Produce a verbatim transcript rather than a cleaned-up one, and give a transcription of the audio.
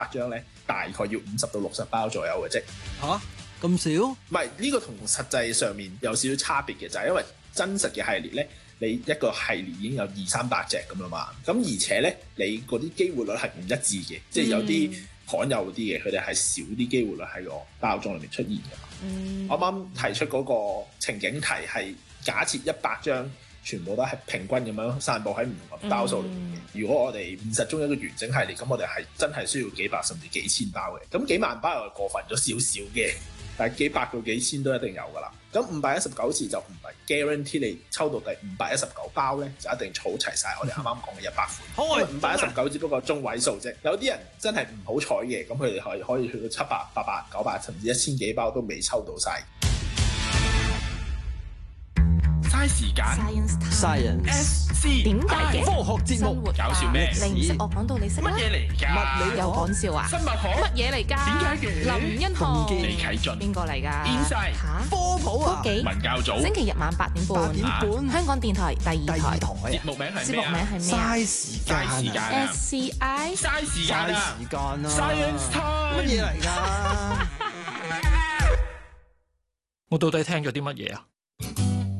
張咧，大概要五十到六十包左右嘅啫。 嚇咁少？ 唔係呢個同實際上面有少少差別嘅，就係、是、因為真實嘅系列咧，你一個系列已經有二三百隻咁樣嘛。咁而且咧，你嗰啲機會率係唔一致嘅，嗯、即係有啲罕有啲嘅，佢哋係少啲機會率喺個包裝裏面出現嘅。嗯、我啱啱提出嗰個情景題係假設一百張全部都係平均咁樣散佈喺唔同嘅包數裏面嘅。嗯、如果我哋現實中一個完整系列，咁我哋係真係需要幾百甚至幾千包嘅。咁幾萬包又過分咗少少嘅。但係幾百到幾千都一定有㗎啦。咁五百一十九次就唔係 guarantee 你抽到第五百一十九包咧，就一定儲齊晒我哋啱啱講嘅一百款。五百一十九只不過中位數啫。有啲人真係唔好彩嘅，咁佢哋可以可以去到七百、八百、九百，甚至一千幾包都未抽到晒。嘥時間 ，Science，S C 點解嘅？ 科學節目搞笑咩？ 你唔識我講到你識乜嘢嚟㗎？ 物理有講笑啊？ 生物學乜嘢嚟㗎？ 點解嘅？ 林欣豪、 李啟俊邊個嚟㗎 ？Inside 嚇科普啊！ 科技文教組星期日晚八點半， 八點半香港電台第二台。 第二台節目名係節咩啊？ 目名係咩啊？ 嘥時間嘥時間啊！ S C I 嘥時間嘥啊！ 時間啊 Science time 乜嘢嚟㗎？ 我到底聽咗啲乜嘢啊？